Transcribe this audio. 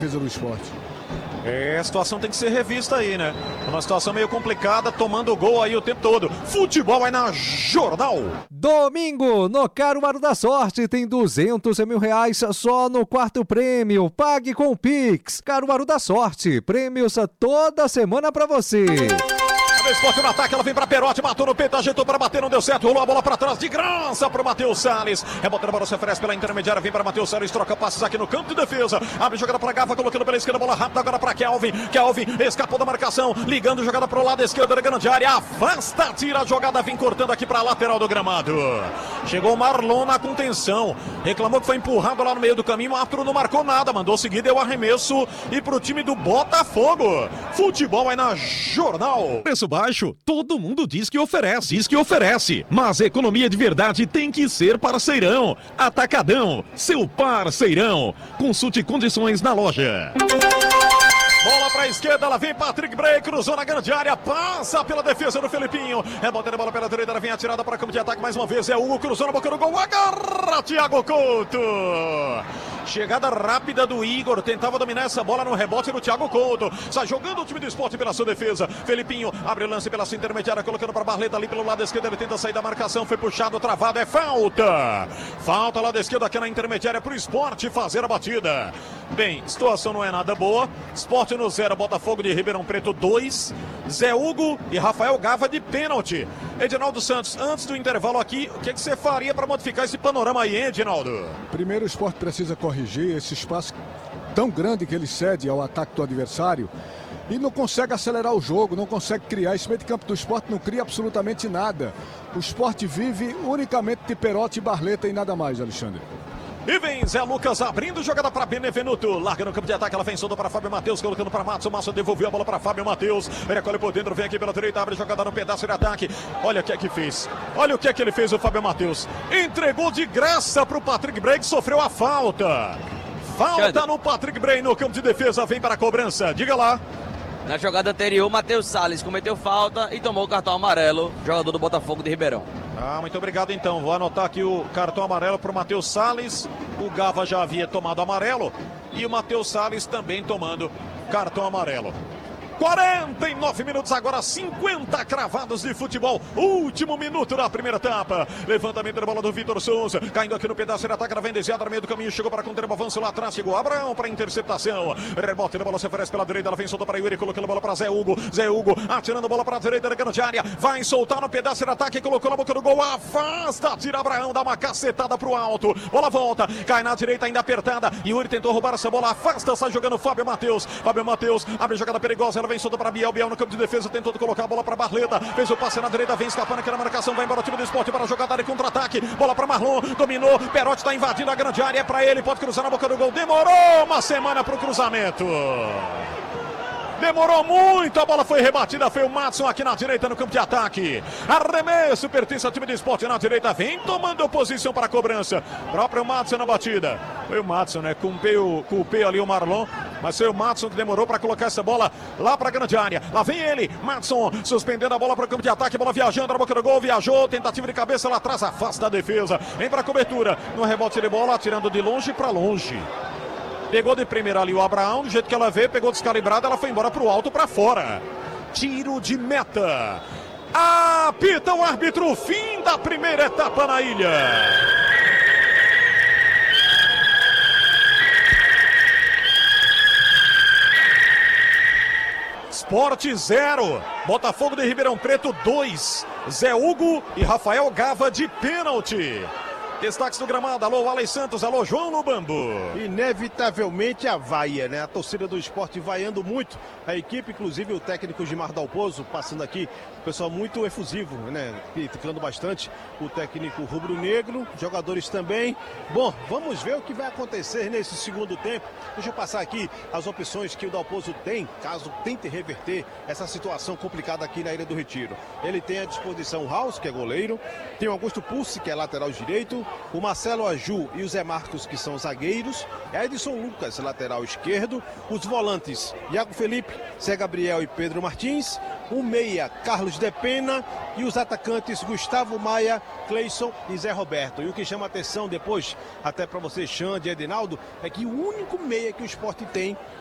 defesa do Sport. A situação tem que ser revista aí, né? Uma situação meio complicada, tomando gol aí o tempo todo. Futebol aí na Jornal. Domingo, no Caruaru da Sorte, tem 200 mil reais só no quarto prêmio. Pague com o Pix. Caruaru da Sorte, prêmios toda semana pra você. Esporte no ataque, ela vem pra Perotti, matou no peito, ajeitou para bater, não deu certo, rolou a bola pra trás, de graça pro Matheus Salles. Rebota a bola, se oferece pela intermediária, vem para Matheus Salles, troca passes aqui no campo de defesa. Abre jogada pra Gava, colocando pela esquerda, bola rápida agora pra Kelvin. Kelvin escapou da marcação, ligando jogada pro lado esquerdo da grande área, afasta, tira a jogada, vem cortando aqui pra lateral do gramado. Chegou o Marlon na contenção, reclamou que foi empurrado lá no meio do caminho, o árbitro não marcou nada, mandou seguir, deu arremesso e pro time do Botafogo. Futebol aí na Jornal. Preço baixo, todo mundo diz que oferece, mas economia de verdade tem que ser parceirão. Atacadão, seu parceirão. Consulte condições na loja. Bola pra esquerda, ela vem Patrick Bray, cruzou na grande área, passa pela defesa do Felipinho. Rebota a bola pela direita, ela vem atirada para campo de ataque mais uma vez. É Hugo, cruzou na boca do gol, agarra Thiago Couto. Chegada rápida do Igor, tentava dominar essa bola no rebote do Thiago Couto. Sai jogando o time do Sport pela sua defesa. Felipinho abre o lance pela sua intermediária, colocando para Barleta ali pelo lado esquerdo. Ele tenta sair da marcação, foi puxado, travado, é falta. Falta lá da esquerda aqui na intermediária para o Sport fazer a batida. Bem, situação não é nada boa. Sport no 0, Botafogo de Ribeirão Preto 2. Zé Hugo e Rafael Gava de pênalti. Edinaldo Santos, antes do intervalo aqui, o que você faria para modificar esse panorama aí, hein, Edinaldo? Primeiro, o Sport precisa corrigir esse espaço tão grande que ele cede ao ataque do adversário e não consegue acelerar o jogo, não consegue criar. Esse meio de campo do Sport não cria absolutamente nada. O Sport vive unicamente de Perotti e Barleta e nada mais, Alexandre. E vem Zé Lucas abrindo jogada para Benevenuto. Larga no campo de ataque, ela vem solta para Fábio Matheus, colocando para Matos. O Márcio devolveu a bola para Fábio Matheus. Ele recolhe por dentro, vem aqui pela direita, abre jogada no pedaço de ataque. Olha o que é que fez. Olha o que é que ele fez, o Fábio Matheus. Entregou de graça para o Patrick Bray, que sofreu a falta. Falta no Patrick Bray no campo de defesa, vem para a cobrança. Diga lá. Na jogada anterior, Matheus Salles cometeu falta e tomou o cartão amarelo, jogador do Botafogo de Ribeirão. Muito obrigado então, vou anotar aqui o cartão amarelo para o Matheus Salles. O Gava já havia tomado amarelo e o Matheus Salles também tomando cartão amarelo. 49 minutos agora, 50 cravados de futebol. Último minuto da primeira etapa. Levantamento da bola do Vitor Souza. Caindo aqui no pedaço de ataque, ela vem desviada no meio do caminho. Chegou para conter o avanço lá atrás. Chegou Abraão para interceptação. Rebote da bola se oferece pela direita. Ela vem solta para Yuri, colocando a bola para Zé Hugo. Zé Hugo atirando a bola para a direita da grande área. Vai soltar no pedaço de ataque. Colocou na boca do gol. Afasta, tira Abraão, dá uma cacetada pro alto. Bola volta, cai na direita ainda apertada. Yuri tentou roubar essa bola. Afasta, sai jogando Fábio Matheus. Fábio Matheus abre jogada perigosa. Ela vem solta para Biel. Biel no campo de defesa, tentou colocar a bola para Barleta, fez o passe na direita, vem escapando aqui na marcação, vai embora o time do Sport para a jogada de contra-ataque, bola para Marlon, dominou, Perotti está invadindo a grande área, é para ele, pode cruzar na boca do gol, demorou uma semana para o cruzamento. Demorou muito, a bola foi rebatida, foi o Madson aqui na direita no campo de ataque. Arremesso, pertence ao time do Sport na direita, vem tomando posição para a cobrança. Próprio Madson na batida. Foi o Madson, né? Culpei ali o Marlon, mas foi o Madson que demorou para colocar essa bola lá para a grande área. Lá vem ele, Madson, suspendendo a bola para o campo de ataque, bola viajando na boca do gol, viajou, tentativa de cabeça lá atrás, afasta a defesa. Vem para a cobertura, no rebote de bola, atirando de longe para longe. Pegou de primeira ali o Abraão, do jeito que ela veio, pegou descalibrada, ela foi embora pro alto, para fora. Tiro de meta. Apita o árbitro, fim da primeira etapa na ilha. Sport 0, Botafogo de Ribeirão Preto 2. Zé Hugo e Rafael Gava de pênalti. Destaques do gramado, alô Alex Santos, alô João Lubambo. Inevitavelmente a vaia, né? A torcida do Sport vaiando muito a equipe, inclusive o técnico Gilmar Dalpozo passando aqui, o pessoal muito efusivo, né? Criticando bastante o técnico rubro-negro, jogadores também. Bom, vamos ver o que vai acontecer nesse segundo tempo. Deixa eu passar aqui as opções que o Dalpozo tem, caso tente reverter essa situação complicada aqui na Ilha do Retiro. Ele tem à disposição o House, que é goleiro, tem o Augusto Pulse, que é lateral direito, o Marcelo Aju e o Zé Marcos, que são zagueiros, Edson Lucas, lateral esquerdo, os volantes Iago Felipe, Zé Gabriel e Pedro Martins, o meia Carlos de Pena e os atacantes Gustavo Maia, Cleison e Zé Roberto. E o que chama a atenção depois, até para você, Xande e Edinaldo, é que o único meia que o Sport tem